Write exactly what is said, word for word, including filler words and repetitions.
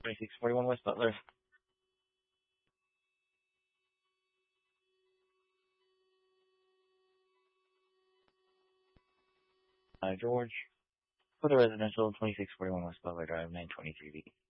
twenty-six forty-one West Butler. Uh, George. For the residential, twenty-six forty-one West Butler Drive, nine twenty-three B.